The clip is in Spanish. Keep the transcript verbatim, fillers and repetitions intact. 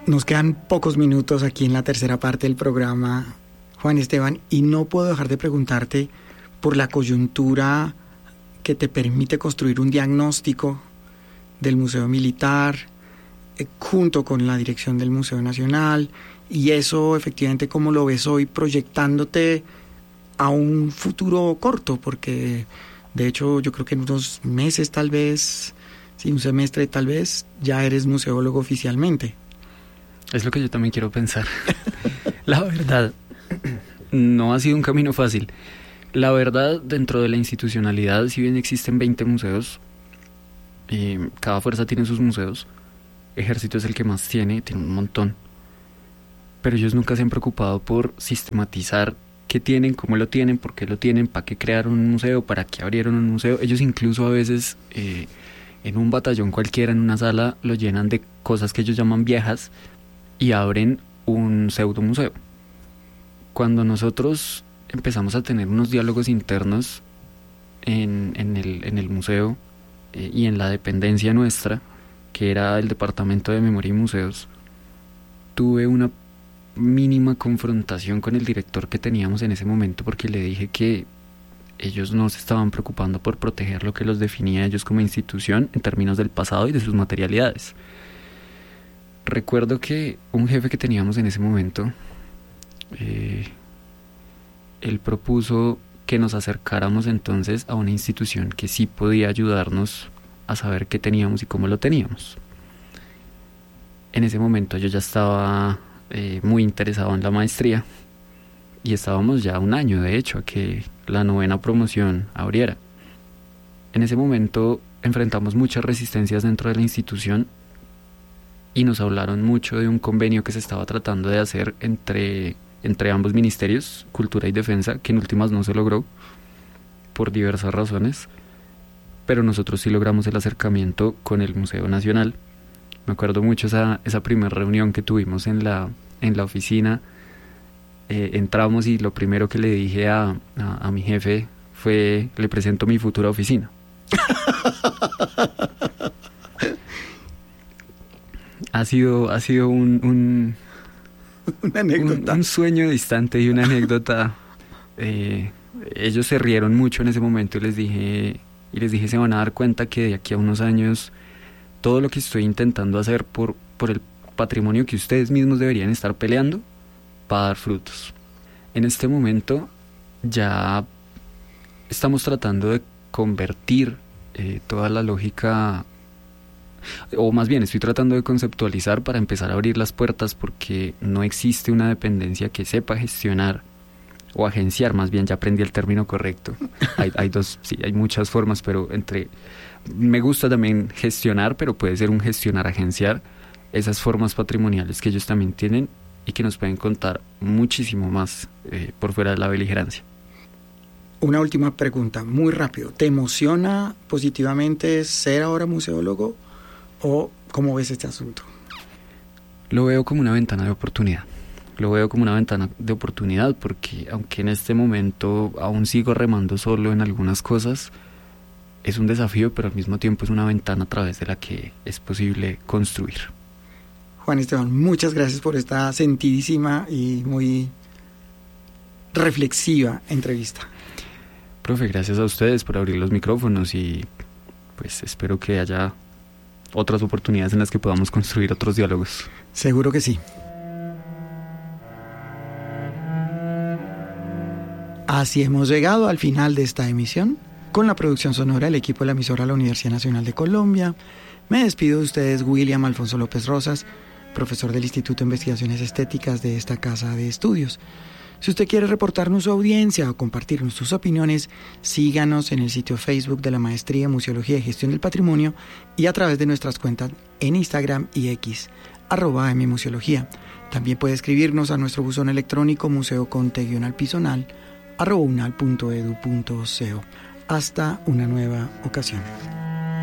Nos quedan pocos minutos aquí en la tercera parte del programa, Juan Esteban, y no puedo dejar de preguntarte por la coyuntura que te permite construir un diagnóstico del Museo Militar eh, junto con la dirección del Museo Nacional, y eso efectivamente cómo lo ves hoy proyectándote a un futuro corto, porque de hecho yo creo que en unos meses tal vez, sí, un semestre tal vez, ya eres museólogo oficialmente. Es lo que yo también quiero pensar. La verdad, no ha sido un camino fácil. La verdad, dentro de la institucionalidad, si bien existen veinte museos, eh, cada fuerza tiene sus museos, Ejército es el que más tiene, tiene un montón, pero ellos nunca se han preocupado por sistematizar qué tienen, cómo lo tienen, por qué lo tienen, para qué crearon un museo, para qué abrieron un museo. Ellos incluso a veces, eh, en un batallón cualquiera, en una sala, lo llenan de cosas que ellos llaman viejas, y abren un pseudo museo. Cuando nosotros empezamos a tener unos diálogos internos en, en, el, en el museo eh, y en la dependencia nuestra, que era el Departamento de Memoria y Museos, tuve una mínima confrontación con el director que teníamos en ese momento, porque le dije que ellos no se estaban preocupando por proteger lo que los definía a ellos como institución en términos del pasado y de sus materialidades. Recuerdo que un jefe que teníamos en ese momento, eh, él propuso que nos acercáramos entonces a una institución que sí podía ayudarnos a saber qué teníamos y cómo lo teníamos. En ese momento yo ya estaba eh, muy interesado en la maestría y estábamos ya un año, de hecho, a que la novena promoción abriera. En ese momento enfrentamos muchas resistencias dentro de la institución y nos hablaron mucho de un convenio que se estaba tratando de hacer entre, entre ambos ministerios, Cultura y Defensa, que en últimas no se logró por diversas razones, pero nosotros sí logramos el acercamiento con el Museo Nacional. Me acuerdo mucho esa, esa primera reunión que tuvimos en la, en la oficina. Eh, entramos y lo primero que le dije a, a, a mi jefe fue: le presento mi futura oficina. Ha sido, ha sido un, un, una anécdota. Un, un sueño distante y una anécdota. Eh, ellos se rieron mucho en ese momento y les dije, y les dije, se van a dar cuenta que de aquí a unos años todo lo que estoy intentando hacer por, por el patrimonio que ustedes mismos deberían estar peleando va a dar frutos. En este momento ya estamos tratando de convertir eh, toda la lógica, o más bien estoy tratando de conceptualizar para empezar a abrir las puertas, porque no existe una dependencia que sepa gestionar o agenciar, más bien ya aprendí el término correcto. Hay, hay dos, sí, hay muchas formas, pero entre, me gusta también gestionar, pero puede ser un gestionar agenciar esas formas patrimoniales que ellos también tienen y que nos pueden contar muchísimo más eh, por fuera de la beligerancia. Una última pregunta, muy rápido. ¿Te emociona positivamente ser ahora museólogo o cómo ves este asunto? Lo veo como una ventana de oportunidad. Lo veo como una ventana de oportunidad porque aunque en este momento aún sigo remando solo en algunas cosas, es un desafío, pero al mismo tiempo es una ventana a través de la que es posible construir. Juan Esteban, muchas gracias por esta sentidísima y muy reflexiva entrevista. Profe, gracias a ustedes por abrir los micrófonos y pues espero que haya otras oportunidades en las que podamos construir otros diálogos. Seguro que sí. Así hemos llegado al final de esta emisión. Con la producción sonora del equipo de la emisora de la Universidad Nacional de Colombia. Me despido de ustedes, William Alfonso López Rosas, profesor del Instituto de Investigaciones Estéticas de esta casa de estudios. Si usted quiere reportarnos su audiencia o compartirnos sus opiniones, síganos en el sitio Facebook de la Maestría en Museología y Gestión del Patrimonio y a través de nuestras cuentas en Instagram y X, arroba mmuseología. También puede escribirnos a nuestro buzón electrónico museoconte-alpisonal, arroba unal punto edu punto co. Hasta una nueva ocasión.